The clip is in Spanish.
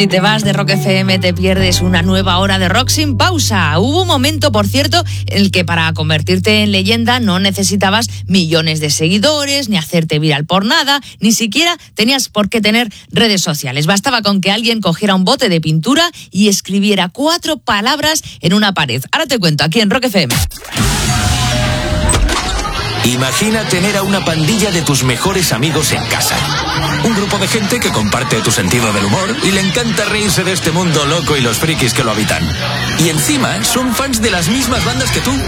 Si te vas de Rock FM te pierdes una nueva hora de rock sin pausa. Hubo un momento, por cierto, en el que para convertirte en leyenda no necesitabas millones de seguidores, ni hacerte viral por nada, ni siquiera tenías por qué tener redes sociales. Bastaba con que alguien cogiera un bote de pintura y escribiera 4 palabras en una pared. Ahora te cuento, aquí en Rock FM. Imagina tener a una pandilla de tus mejores amigos en casa. Un grupo de gente que comparte tu sentido del humor y le encanta reírse de este mundo loco y los frikis que lo habitan. Y encima son fans de las mismas bandas que tú.